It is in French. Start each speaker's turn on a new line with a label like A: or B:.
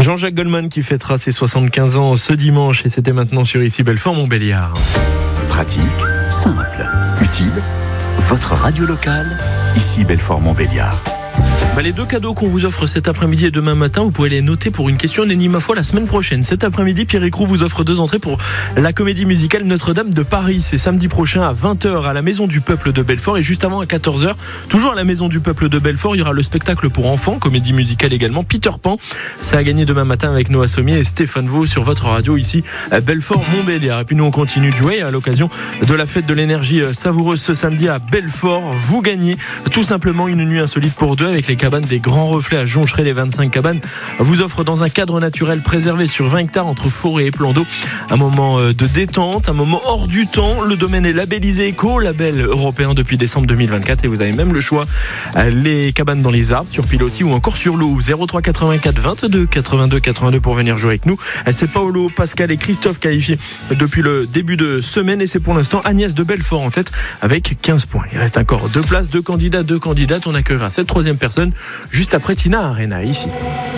A: Jean-Jacques Goldman qui fêtera ses 75 ans ce dimanche et c'était maintenant sur Ici Belfort Montbéliard.
B: Pratique, simple, utile, votre radio locale, Ici Belfort Montbéliard.
A: Les deux cadeaux qu'on vous offre cet après-midi et demain matin, vous pouvez les noter pour une question d'énigme à foi la semaine prochaine. Cet après-midi, Pierre Écrou vous offre 2 entrées pour la comédie musicale Notre-Dame de Paris. C'est samedi prochain à 20h à la Maison du Peuple de Belfort et juste avant à 14h, toujours à la Maison du Peuple de Belfort, il y aura le spectacle pour enfants, comédie musicale également, Peter Pan. Ça a gagné demain matin avec Noah Sommier et Stéphane Vaux sur votre radio ici à Belfort-Montbéliard. Et puis nous on continue de jouer à l'occasion de la fête de l'énergie savoureuse ce samedi à Belfort. Vous gagnez tout simplement une nuit insolite pour 2 avec les cabanes des Grands Reflets à Joncheray. Les 25 cabanes vous offrent dans un cadre naturel préservé sur 20 hectares entre forêt et plan d'eau un moment de détente, un moment hors du temps. Le domaine est labellisé Éco, label européen depuis décembre 2024 et vous avez même le choix. Les cabanes dans les arbres, sur pilotis ou encore sur l'eau. 03 84 22 82 82 pour venir jouer avec nous. C'est Paolo, Pascal et Christophe qualifiés depuis le début de semaine et c'est pour l'instant Agnès de Belfort en tête avec 15 points. Il reste encore 2 places, 2 candidats, 2 candidates. On accueillera cette 3e personne juste après Tina Arena ici.